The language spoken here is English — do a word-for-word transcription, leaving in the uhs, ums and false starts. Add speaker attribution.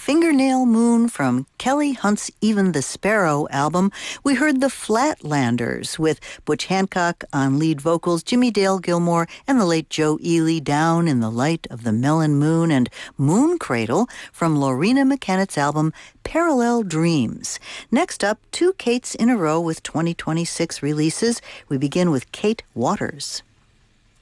Speaker 1: Fingernail Moon from Kelly Hunt's Even the Sparrow album. We heard the Flatlanders with Butch Hancock on lead vocals, Jimmy Dale Gilmore, and the late Joe Ely, Down in the Light of the Melon Moon, and Moon Cradle from Lorena McKennett's album Parallel Dreams. Next up, two Kates in a row with twenty twenty-six releases. We begin with Kate Waters.